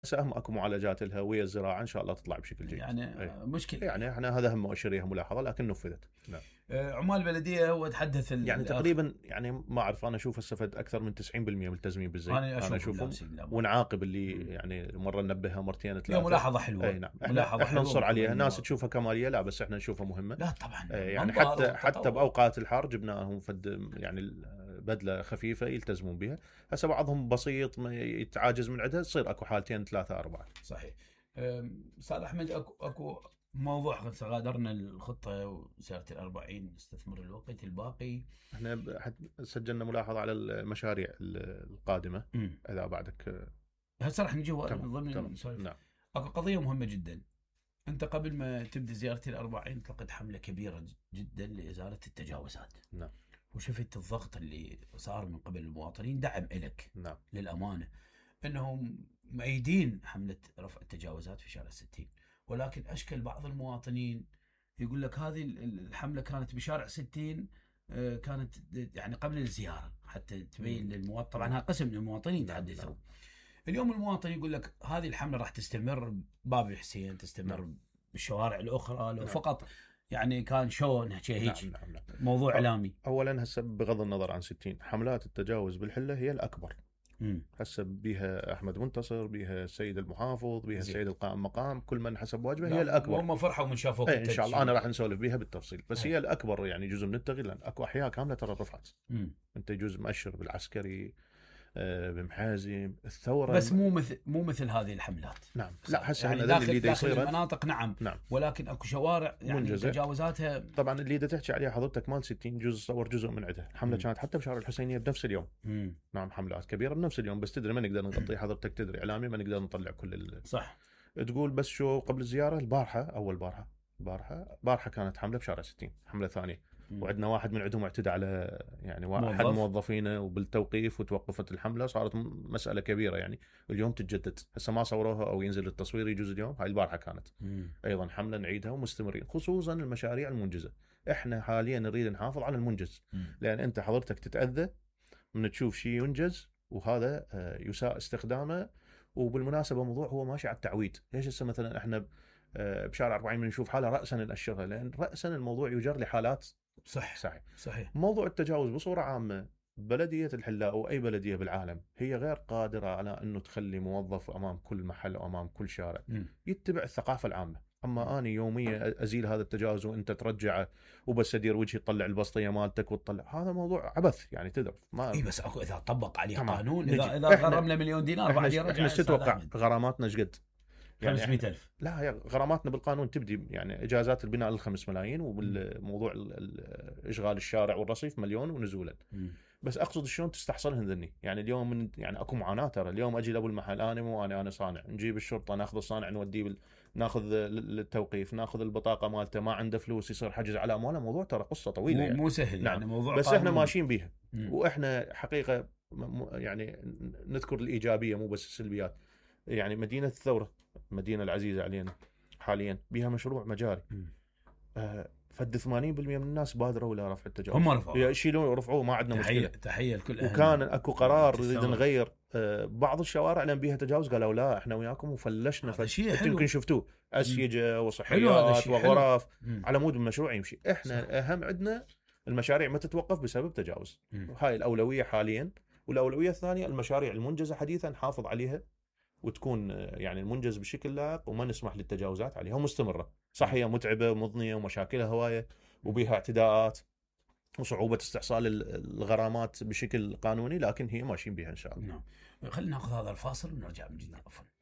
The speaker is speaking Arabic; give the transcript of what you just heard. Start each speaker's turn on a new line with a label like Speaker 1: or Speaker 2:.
Speaker 1: سهم اكو معالجات لها ويا الزراعه ان شاء الله تطلع بشكل جيد.
Speaker 2: يعني
Speaker 1: أي.
Speaker 2: مشكله.
Speaker 1: يعني احنا هذا هم مؤشريها ملاحظه لكن نفذت. نعم.
Speaker 2: عمال البلديه هو تحدث
Speaker 1: يعني تقريبا يعني ما اعرف، انا اشوف هسه اكثر من 90% ملتزمين بالزي.
Speaker 2: انا
Speaker 1: اشوفهم
Speaker 2: لابسين
Speaker 1: ونعاقب اللي يعني مره ننبهها مرتين
Speaker 2: هي
Speaker 1: ثلاثه.
Speaker 2: ملاحظه حلوه.
Speaker 1: اي نعم.
Speaker 2: ملاحظه
Speaker 1: احنا
Speaker 2: حلوه
Speaker 1: نصر عليها، ناس
Speaker 2: المواطن.
Speaker 1: تشوفها كماليه، لا بس احنا نشوفها مهمه.
Speaker 2: لا طبعا
Speaker 1: يعني
Speaker 2: منظر
Speaker 1: حتى
Speaker 2: وتطور.
Speaker 1: باوقات الحر جبناهم فد يعني بدله خفيفه يلتزمون بها. هسه بعضهم بسيط ما يتعاجز من عندها، تصير اكو حالتين ثلاثه اربعه.
Speaker 2: صحيح. استاذ احمد، اكو موضوع غادرنا الخطه وسياره الأربعين، نستثمر الوقت الباقي.
Speaker 1: احنا سجلنا ملاحظه على المشاريع القادمه. اذا بعدك.
Speaker 2: هسه راح نجي
Speaker 1: تمام
Speaker 2: ضمن
Speaker 1: تمام.
Speaker 2: السؤال.
Speaker 1: نعم.
Speaker 2: اكو قضيه مهمه جدا. انت قبل ما تبدا زياره الأربعين طلقت حمله كبيره جدا لازاله التجاوزات.
Speaker 1: نعم.
Speaker 2: وشفت الضغط اللي صار من قبل المواطنين، دعم إلك.
Speaker 1: نعم.
Speaker 2: للامانه انهم مؤيدين حمله رفع التجاوزات في شارع 60، ولكن اشكل بعض المواطنين يقول لك هذه الحمله كانت بشارع 60، كانت يعني قبل الزياره حتى تبين للمواطن. طبعا هذا قسم من المواطنين تحدثوا. اليوم المواطن يقول لك هذه الحمله راح تستمر باب الحسين، تستمر بالشوارع الاخرى، لو فقط يعني كان شو هيك.
Speaker 1: نعم.
Speaker 2: موضوع اعلامي.
Speaker 1: اولا هسه بغض النظر عن 60 حملات التجاوز بالحله هي الاكبر. هسه بيها احمد منتصر، بيها السيد المحافظ، بيها السيد القائم مقام، كل من حسب واجبه هي الاكبر.
Speaker 2: هم فرحوا من شافوك.
Speaker 1: ان شاء الله انا راح نسولف بيها بالتفصيل، بس هي الاكبر يعني جزء من التغيير، لان اكو احياء كامله ترى رفعت. انت يجوز مؤشر بالعسكري، بمحازم الثوره،
Speaker 2: بس مو مثل هذه الحملات.
Speaker 1: نعم. لا هسه
Speaker 2: يعني
Speaker 1: اللي
Speaker 2: داخل المناطق نعم. ولكن اكو شوارع يعني
Speaker 1: منجزة.
Speaker 2: تجاوزاتها.
Speaker 1: طبعا اللي تحكي عليها حضرتك مال 60 جزء من عندها. الحمله كانت حتى بشارع الحسينيه بنفس اليوم. نعم. حملات كبيره بنفس اليوم، بس تدري ما نقدر نغطي، حضرتك تدري اعلامي ما نقدر نطلع كل
Speaker 2: صح.
Speaker 1: تقول بس شو قبل الزياره البارحه كانت حمله بشارع 60، حمله ثانيه. وعندنا واحد من عندهم اعتدى على يعني احد موظفينه وبالتوقيف، وتوقفت الحمله، صارت مساله كبيره يعني. اليوم تتجدد، هسه ما صوروها او ينزل التصوير يجوز اليوم. هاي البارحه كانت ايضا حمله نعيدها ومستمرين، خصوصا المشاريع المنجزه. احنا حاليا نريد نحافظ على المنجز، لان انت حضرتك تتاذى من تشوف شيء ينجز وهذا يساء استخدامه. وبالمناسبه موضوع هو ماشي على التعويد. ليش هسه مثلا احنا بشارع 40 بنشوف حاله راسا نأشرها، لان راسا الموضوع يجر لحالات.
Speaker 2: صحيح.
Speaker 1: موضوع التجاوز بصوره عامه، بلديه الحلاء او اي بلديه بالعالم هي غير قادره على انه تخلي موظف امام كل محل او امام كل شارع يتبع الثقافه العامه. اما اني يوميا ازيل هذا التجاوز وانت ترجعه وبس ادير وجهي تطلع البسطيه مالتك وتطلع، هذا موضوع عبث يعني. تدري ما
Speaker 2: اي بس اكو اذا طبق عليه قانون،
Speaker 1: اذا
Speaker 2: غرمنا مليون دينار بعد يرجع.
Speaker 1: احنا تتوقع غراماتنا ايش قد؟
Speaker 2: يعني 500,000.
Speaker 1: لا، هي غراماتنا بالقانون تبدي يعني اجازات البناء ل5 ملايين، وبالموضوع اشغال الشارع والرصيف مليون ونزولا. بس اقصد شلون تستحصلهن ذني. يعني اليوم من يعني اكو معاناه ترى. اليوم اجي لابو المحل، انا مو انا صانع، نجيب الشرطه ناخذ الصانع نوديه ناخذ التوقيف، ناخذ البطاقه مالته، ما عنده فلوس يصير حجز على امواله. موضوع ترى قصه طويله يعني.
Speaker 2: مو سهل.
Speaker 1: نعم.
Speaker 2: يعني موضوع
Speaker 1: بس
Speaker 2: قانون.
Speaker 1: احنا ماشيين بيها. واحنا حقيقه يعني نذكر الايجابيه مو بس السلبيات. يعني مدينه الثوره، المدينه العزيزه علينا حاليا، بها مشروع مجاري. فد 80% من الناس بادروا الى رفع التجاوز.
Speaker 2: هم رفعوا
Speaker 1: يشيلون ورفعوه، ما عندنا مشكله.
Speaker 2: تحيه لكل
Speaker 1: وكان اكو قرار نريد نغير بعض الشوارع لان بيها تجاوز، قالوا لا احنا وياكم وفلشنا. يمكن شفتوه اسيجه وصحيات وغرف على مود المشروع يمشي. احنا صح. اهم عندنا المشاريع ما تتوقف بسبب تجاوز. هاي الاولويه حاليا. والاولويه الثانيه المشاريع المنجزه حديثا نحافظ عليها وتكون يعني المنجز بشكل لائق، وما نسمح للتجاوزات عليها ومستمره. صح هي متعبه ومضنيه ومشاكلها هوايه وبيها اعتداءات وصعوبه استحصال الغرامات بشكل قانوني، لكن هي ماشيين بها ان شاء الله.
Speaker 2: خلينا ناخذ هذا الفاصل ونرجع من جديد. عفوا.